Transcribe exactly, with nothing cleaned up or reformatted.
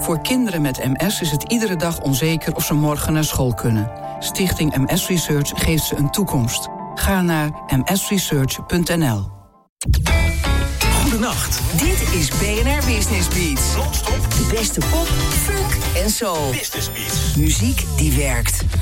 Voor kinderen met M S is het iedere dag onzeker of ze morgen naar school kunnen. Stichting M S Research geeft ze een toekomst. Ga naar m s research punt n l. Goedenacht. Dit is B N R Business Beats. Non-stop. De beste pop, funk en soul. Business Beats. Muziek die werkt.